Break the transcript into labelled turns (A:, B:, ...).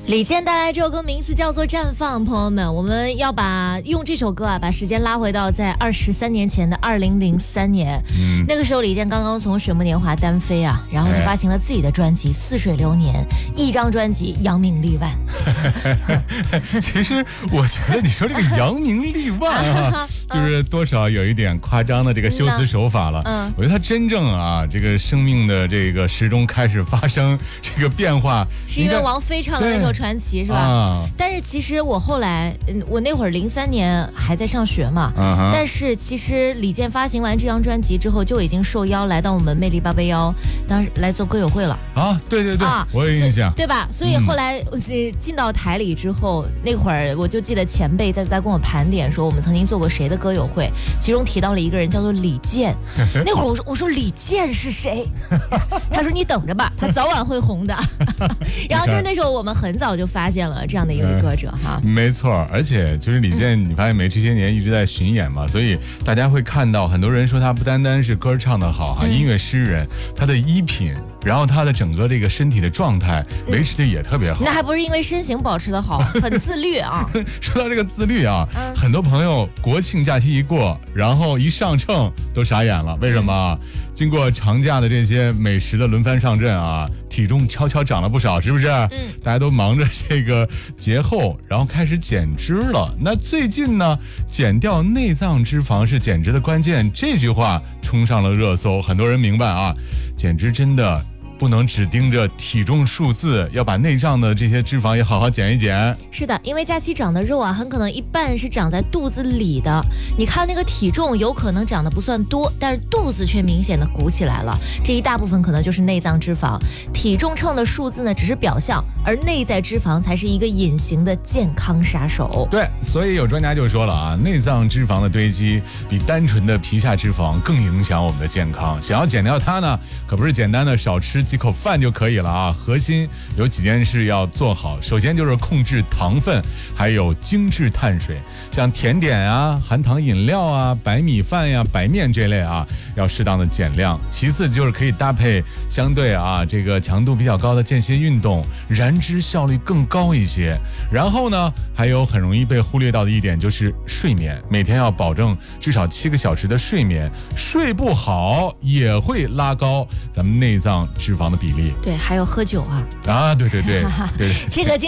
A: 李健带来这首歌名字叫做《绽放》，朋友们，我们要用这首歌把时间拉回到在23年前的2003年。那个时候李健刚刚从水木年华单飞然后他发行了自己的专辑《似水流年》，一张专辑扬名立万。
B: 其实我觉得你说这个扬名立万就是多少有一点夸张的这个修辞手法了。我觉得他真正这个生命的这个时钟开始发生这个变化，
A: 是因为王菲唱的那首传奇是吧？但是其实我后来我那会儿03年还在上学嘛，但是其实李健发行完这张专辑之后就已经受邀来到我们魅力881当时来做歌友会了
B: 对对对，我有印象，
A: 对吧？所以后来进到台里之后，那会儿我就记得前辈在跟我盘点说我们曾经做过谁的歌友会，其中提到了一个人叫做李健。那会儿我说李健是谁？他说你等着吧，他早晚会红的。然后就是那时候我们很早就发现了这样的一位歌者
B: 没错，而且就是李健，你发现没？这些年一直在巡演嘛，所以大家会看到很多人说他不单单是歌唱得好音乐诗人，他的衣品，然后他的整个这个身体的状态维持的也特别好。
A: 那还不是因为身形保持得好，很自律
B: 说到这个自律很多朋友国庆假期一过，然后一上秤都傻眼了，为什么？经过长假的这些美食的轮番上阵体重悄悄涨了不少，是不是？大家都忙着这个节后，然后开始减脂了。那最近呢，减掉内脏脂肪是减脂的关键，这句话冲上了热搜，很多人明白减脂真的不能只盯着体重数字，要把内脏的这些脂肪也好好减一减。
A: 是的，因为假期长的肉很可能一半是长在肚子里的。你看那个体重有可能长得不算多，但是肚子却明显的鼓起来了，这一大部分可能就是内脏脂肪。体重秤的数字呢只是表象，而内在脂肪才是一个隐形的健康杀手。
B: 对，所以有专家就说了内脏脂肪的堆积比单纯的皮下脂肪更影响我们的健康。想要减掉它呢，可不是简单的少吃几口饭就可以了核心有几件事要做好。首先就是控制糖分，还有精致碳水，像甜点含糖饮料白米饭白面这类要适当的减量。其次就是可以搭配相对这个强度比较高的间歇运动，燃脂效率更高一些。然后呢，还有很容易被忽略到的一点就是睡眠，每天要保证至少7个小时的睡眠，睡不好也会拉高咱们内脏脂肪的比例。
A: 对，还有喝酒
B: 对对对对
A: 这个